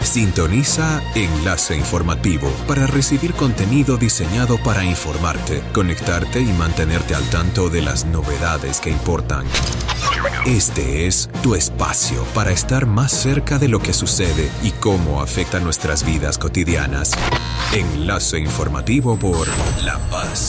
Sintoniza Enlace Informativo para recibir contenido diseñado para informarte, conectarte y mantenerte al tanto de las novedades que importan. Este es tu espacio para estar más cerca de lo que sucede y cómo afecta nuestras vidas cotidianas. Enlace Informativo por La Paz